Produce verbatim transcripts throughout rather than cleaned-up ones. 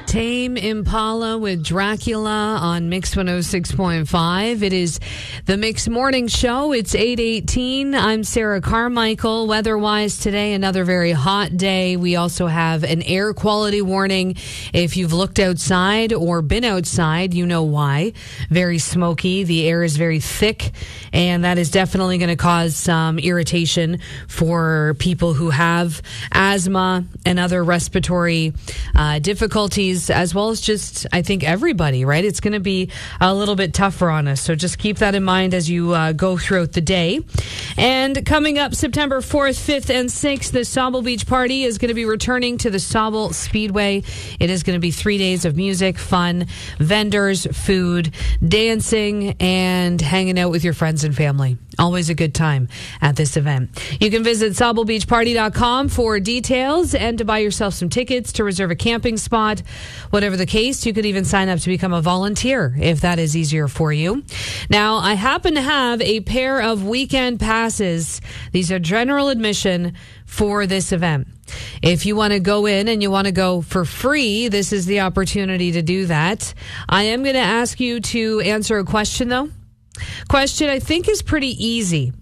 Tame Impala with Dracula on Mix one oh six point five. It is the Mix Morning Show. It's eight eighteen. I'm Sarah Carmichael. Weather-wise today, another very hot day. We also have an air quality warning. If you've looked outside or been outside, you know why. Very smoky. The air is very thick, and that is definitely going to cause some irritation for people who have asthma and other respiratory uh, difficulties, as well as just, I think, everybody, right? It's going to be a little bit tougher on us. So just keep that in mind as you uh, go throughout the day. And coming up September fourth, fifth, and sixth, the Sauble Beach Party is going to be returning to the Sauble Speedway. It is going to be three days of music, fun, vendors, food, dancing, and hanging out with your friends and family. Always a good time at this event. You can visit sauble beach party dot com for details and to buy yourself some tickets to reserve a camping spot. Whatever the case, you could even sign up to become a volunteer if that is easier for you. Now, I happen to have a pair of weekend passes. These are general admission for this event. If you want to go in and you want to go for free, this is the opportunity to do that. I am going to ask you to answer a question, though. Question I think is pretty easy.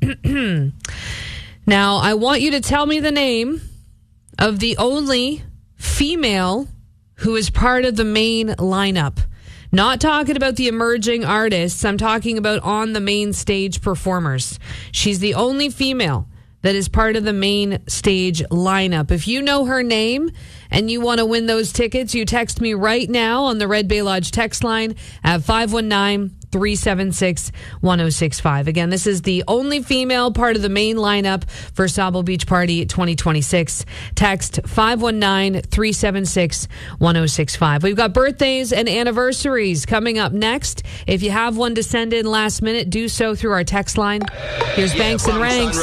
Now, I want you to tell me the name of the only female who is part of the main lineup. Not talking about the emerging artists. I'm talking about on the main stage performers. She's the only female that is part of the main stage lineup. If you know her name and you want to win those tickets, you text me right now on the Red Bay Lodge text line at five one nine, three seven six, one oh six five. Again, this is the only female part of the main lineup for Sauble Beach Party twenty twenty-six. Text five one nine, three seven six, one oh six five. We've got birthdays and anniversaries coming up next. If you have one to send in last minute, do so through our text line. Here's Banks and Ranks.